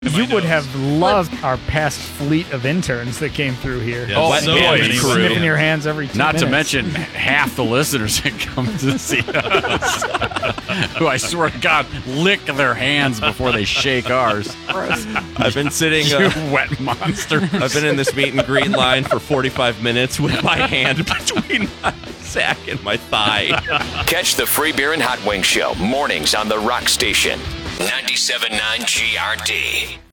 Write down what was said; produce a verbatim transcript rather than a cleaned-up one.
You would have loved our past fleet of interns that came through here. Yeah, oh, so boy, many crew. Sniffing your hands every two Not minutes. to mention half the listeners that come to see us, who I swear to God lick their hands before they shake ours. I've been sitting. You Uh, wet monster. I've been in this meet and greet line for forty-five minutes with my hand between my sack and my thigh. Catch the Free Beer and Hot Wings Show mornings on the Rock Station. ninety-seven point nine G R D.